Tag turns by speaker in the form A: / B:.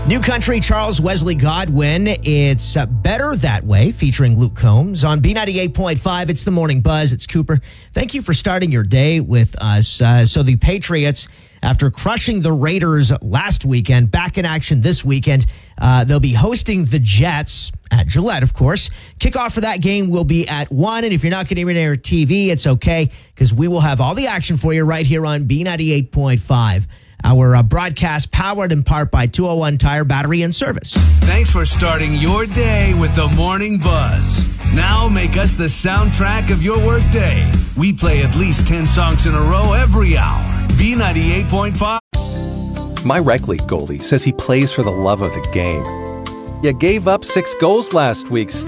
A: New Country, Charles Wesley Godwin. It's Better That Way, featuring Luke Combs. On B98.5, it's the Morning Buzz. It's Cooper. Thank you for starting your day with us. So the Patriots, after crushing the Raiders last weekend, back in action this weekend. They'll be hosting the Jets at Gillette, of course. Kickoff for that game will be at 1. And if you're not getting to your TV, it's okay, because we will have all the action for you right here on B98.5. Our broadcast powered in part by 201 Tire Battery and Service.
B: Thanks for starting your day with the Morning Buzz. Now make us the soundtrack of your workday. We play at least 10 songs in a row every hour. B98.5.
C: My rec league goalie says he plays for the love of the game. You gave up 6 goals last week.